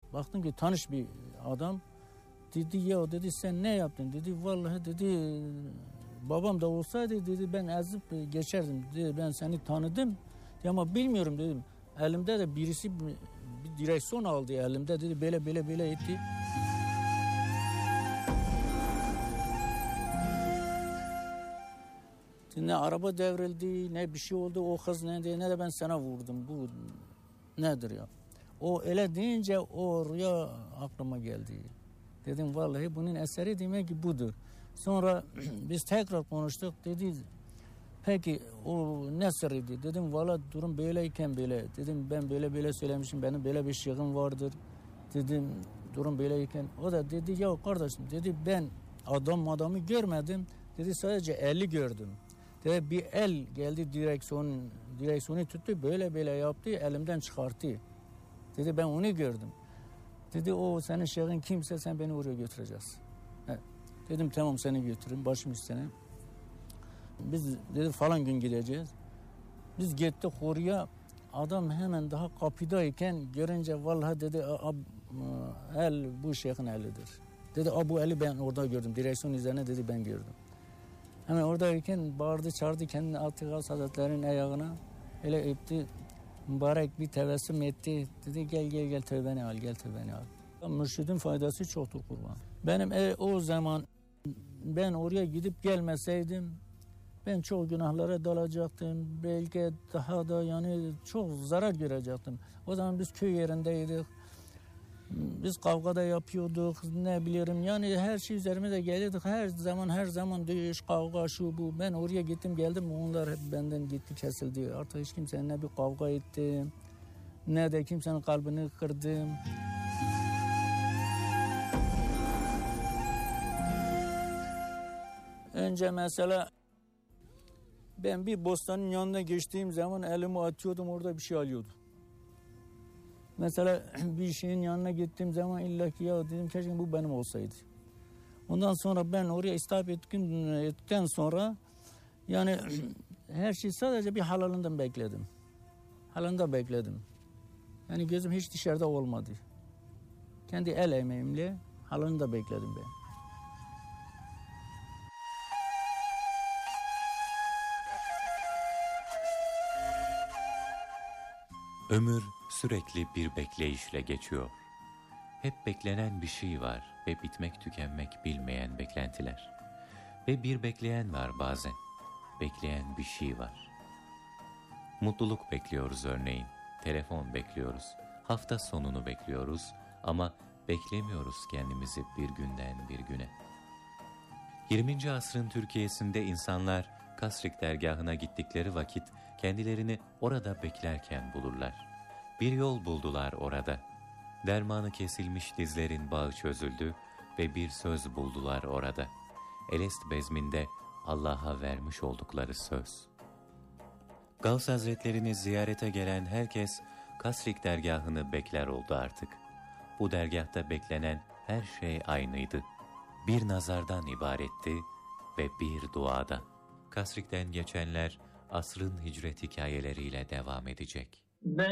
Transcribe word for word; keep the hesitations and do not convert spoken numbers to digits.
Baktım ki tanış bir adam. Dedi ya dedi sen ne yaptın? Dedi vallahi dedi babam da olsaydı dedi ben ezip geçerdim. Dedi ben seni tanıdım. Dedi, ama bilmiyorum dedim. Elimde de birisi bir direksiyon aldı elimde dedi böyle böyle böyle etti. Ne araba devrildi ne bir şey oldu o kız ne diye ne de ben sana vurdum bu nedir ya. O öyle deyince o rüya aklıma geldi. Dedim vallahi bunun eseri demek ki budur. Sonra biz tekrar konuştuk dedi peki o ne sırrıydı dedim valla durum böyleyken böyle dedim ben böyle böyle söylemişim benim böyle bir şeyim vardır dedim durum böyleyken o da dedi ya kardeşim dedi ben adam adamı görmedim dedi sadece eli gördüm. Dedi bir el geldi direksiyon direksiyonu tuttu böyle böyle yaptı elimden çıkarttı. Dedi ben onu gördüm. Dedi o senin şeyin kimse sen beni oraya götüreceksin. Evet. Dedim tamam seni götürün başım üstüne. Biz dedi falan gün gideceğiz. Biz gittik oraya adam hemen daha kapıdayken görünce vallahi dedi el bu şeyhin elidir. Dedi bu eli ben orada gördüm direksiyon üzerine dedi ben gördüm. Hemen oradayken bağırdı çağırdı kendini altı Gavs Hazretleri'nin ayağına öyle öptü. Mübarek bir tebessüm etti. Dedi gel gel gel tövbeni al gel tövbeni al. Mürşidin faydası çoktur kurban. Benim e, o zaman ben oraya gidip gelmeseydim ben çok günahlara dalacaktım. Belki daha da yani çok zarar görecektim. O zaman biz köy yerindeydik. Biz kavgada yapıyorduk ne bilirim yani her şey üzerimize geliyorduk her zaman her zaman dövüş kavga şu bu ben oraya gittim geldim onlar hep benden gitti kesildi artık hiç kimsenin ne bir kavga ettim ne de kimsenin kalbini kırdım. Önce mesela ben bir bostanın yanına geçtiğim zaman elimi atıyordum orada bir şey alıyordum. Mesela bir şeyin yanına gittiğim zaman illa ki ya dedim keşke bu benim olsaydı. Ondan sonra ben oraya istihap ettikten sonra yani her şey sadece bir halalından bekledim. Halalında bekledim. Yani gözüm hiç dışarıda olmadı. Kendi el emeğimle halalında bekledim ben. Ömür sürekli bir bekleyişle geçiyor. Hep beklenen bir şey var ve bitmek tükenmek bilmeyen beklentiler. Ve bir bekleyen var bazen. Bekleyen bir şey var. Mutluluk bekliyoruz örneğin. Telefon bekliyoruz. Hafta sonunu bekliyoruz ama beklemiyoruz kendimizi bir günden bir güne. yirminci asrın Türkiye'sinde insanlar Kasrik dergahına gittikleri vakit kendilerini orada beklerken bulurlar. Bir yol buldular orada. Dermanı kesilmiş dizlerin bağı çözüldü ve bir söz buldular orada. Elest bezminde Allah'a vermiş oldukları söz. Gavs Hazretlerini ziyarete gelen herkes Kasrik dergahını bekler oldu artık. Bu dergahta beklenen her şey aynıydı. Bir nazardan ibaretti ve bir duadan. Kasrik'ten geçenler asrın hicret hikayeleriyle devam edecek. Ben